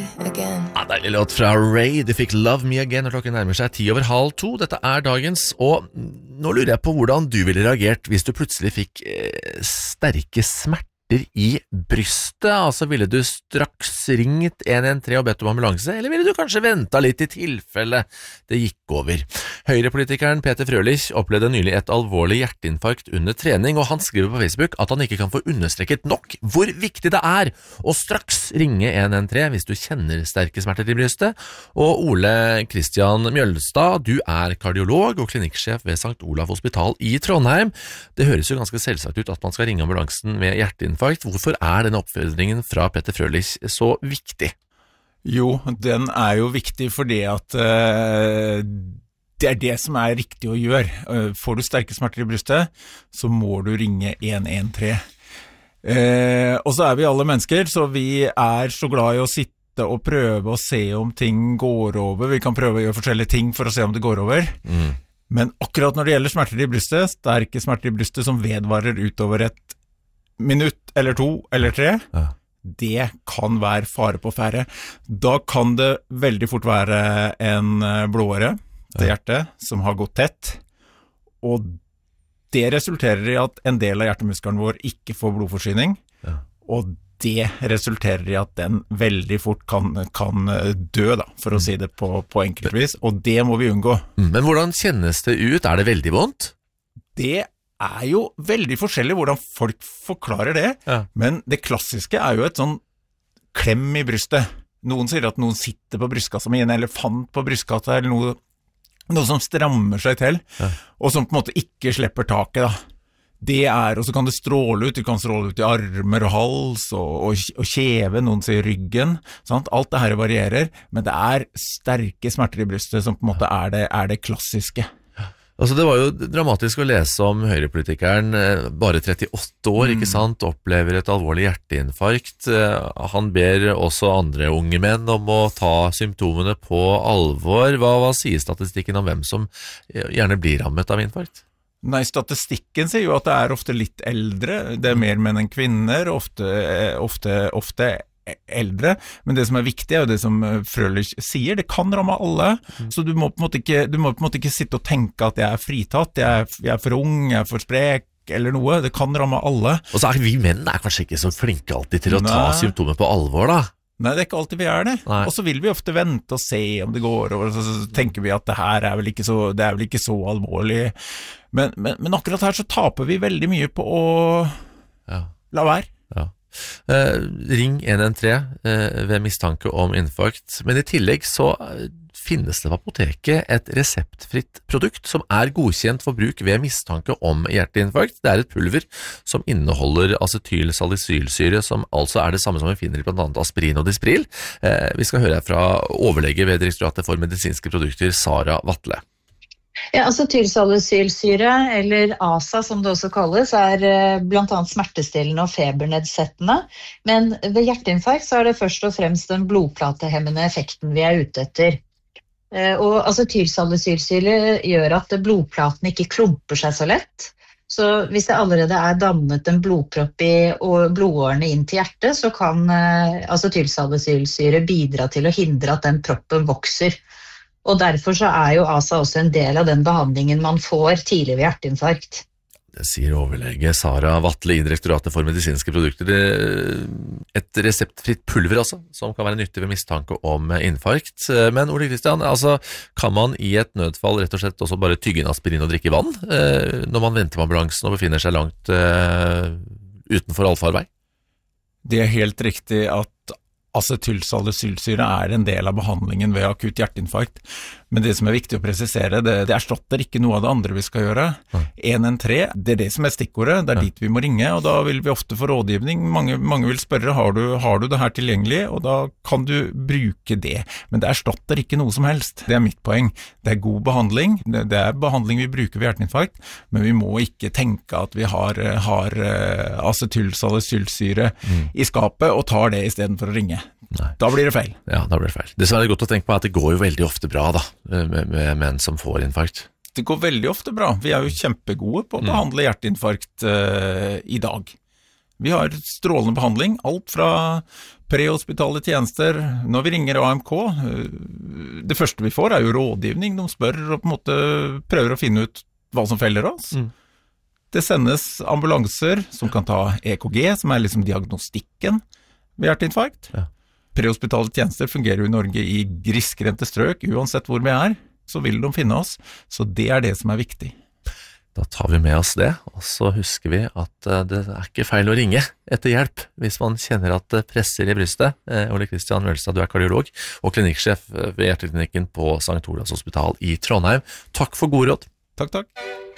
again. Ja, deilig låt fra Ray. De fikk Love Me Again når klokken nærmer seg 1:10. Dette er dagens, og nå lurer jeg på hvordan du ville reagert hvis du plutselig fikk sterke smerter i brystet. Altså, ville du straks ringt 113 og bedt om ambulanse, eller ville du kanskje ventet litt i tilfelle det gikk over? Høyrepolitikeren Peter Frølich opplevde nylig et alvorlig hjerteinfarkt under trening, og han skriver på Facebook at han ikke kan få understreket nok hvor viktig det er å straks ringe 113 hvis du kjenner sterke smerter i brystet. Og Ole Kristian Mjølstad, du er kardiolog og klinikksjef ved St. Olav Hospital i Trondheim. Det høres jo ganske selvsagt ut at man skal ringe ambulansen med hjerteinfarkt. Hvorfor er denne oppfordringen fra Peter Frølich så viktig? Jo, den er jo viktig fordi at det er det som er riktig å gjøre. Får du sterke smerter i brystet, så må du ringe 113. Og så er vi alle mennesker, så vi er så glad i å sitte og prøve å se om ting går over. Vi kan prøve å gjøre forskjellige ting for å se om det går over. Men akkurat når det gjelder smerter i brystet, sterke smerter i brystet som vedvarer utover et minutt eller 2 eller 3, det kan være fare på ferde. Da kan det veldig fort være en blodåre til hjertet som har gått tett, og det resulterer i at en del av hjertemuskelen vår ikke får blodforsyning, og det resulterer i at den veldig fort kan dø, da, for å si det på enkelt vis, og det må vi unngå. Men hvordan kjennes det ut? Er det veldig vondt? Det er jo veldig forskjellig hvordan folk forklarer det, men det klassiske er jo et sånn klem i brystet. Noen sier at noen sitter på brystkassa med en elefant på brystkassa, eller noe som strammer seg til, og som på en måte ikke slipper taket, da. Det er, og så kan det stråle ut, det kan stråle ut i armer og hals, og kjeve, noen sier ryggen, sant? Alt det her varierer, men det er sterke smerter i brystet som på en måte er det klassiske. Altså, det var jo dramatisk å lese om høyrepolitikeren, bare 38 år, ikke sant, opplever et alvorlig hjerteinfarkt. Han ber også andre unge menn om å ta symptomene på alvor. Hva sier statistikken om hvem som gjerne blir rammet av infarkt? Nei, statistikken sier jo at det er ofte litt eldre, det er mer menn enn kvinner, ofte eldre, men det som er viktig er jo det som Frølich sier, det kan ramme alle, så du må på en måte ikke sitte og tenke at jeg er fritatt, jeg er for ung, jeg er for sprek, eller noe, det kan ramme alle. Og så er vi menn kanskje ikke så flinke alltid til å ta symptomer på alvor, da? Nei, det er ikke alltid vi er det. Nei. Og så vil vi ofte vente og se om det går over, og så tenker vi at det her er vel ikke så alvorlig. Men akkurat her så taper vi veldig mye på å la være. Ring 113 ved mistanke om infarkt, men i tillegg så finnes det på apoteket et reseptfritt produkt som er godkjent for bruk ved mistanke om hjerteinfarkt. Det er et pulver som inneholder acetylsalicylsyre, som altså er det samme som vi finner i blant annet aspirin og Dispril. Vi skal høre fra overlege ved Direktoratet for medisinske produkter, Sara Vatle. Ja, acetylsalicylsyre, eller ASA som det også kalles, er blant annet smertestillende og febernedsettende, men ved hjerteinfarkt så er det først og fremst den blodplatehemmende effekten vi er ute etter. Og acetylsalicylsyre gjør at blodplatene ikke klumper seg så lett, så hvis det allerede er dannet en blodpropp i blodårene inn til hjertet, så kan acetylsalicylsyre bidra til å hindre at den proppen vokser. Og derfor så er jo ASA også en del av den behandlingen man får tidlig ved hjerteinfarkt. Det sier overlege Sara Vatle i Direktoratet for medisinske produkter. Et reseptfritt pulver altså, som kan være nyttig ved mistanke om infarkt. Men Ole Kristian, altså, kan man i et nødfall rett og slett også bare tygge en aspirin og drikke vann når man venter på ambulansen og befinner seg langt utenfor allfarvei? Det er helt riktig at acetylsalicylsyre er en del av behandlingen ved akutt hjerteinfarkt, men det som er viktig å presisere, det erstatter ikke noe av det andre vi skal gjøre. 113, det er det som er stikkordet, det er dit vi må ringe, og da vil vi ofte få rådgivning. Mange vil spørre, har du det her tilgjengelig, og da kan du bruke det. Men det erstatter ikke noe som helst. Det er mitt poeng. Det er god behandling, det er behandling vi bruker ved hjerteinfarkt, men vi må ikke tenke at vi har acetylsalicylsyre i skapet og tar det i stedet for å ringe. Nei. Da blir det feil. Ja, da blir det feil. Det som er godt å tenke på er at det går jo veldig ofte bra da, med menn som får infarkt. Det går veldig ofte bra. Vi er jo kjempegode på å behandle hjerteinfarkt i dag. Vi har strålende behandling, alt fra Prehospitale tjenester, når vi ringer AMK, det første vi får jo rådgivning. De spør og på en måte prøver å finne ut hva som feller oss. Det sendes ambulanser som kan ta EKG, som liksom diagnostikken ved hjerteinfarkt. Ja. Prehospitale tjenester fungerer jo i Norge i grisgrendte strøk, uansett hvor vi så vil de finne oss. Så det det som viktig. Da tar vi med oss det, og så husker vi at det ikke feil å ringe etter hjelp hvis man kjenner at det presser i brystet. Ole Kristian Wølstad, du kardiolog og klinikksjef ved hjerteklinikken på St. Olavs hospital i Trondheim. Takk for god råd. Takk.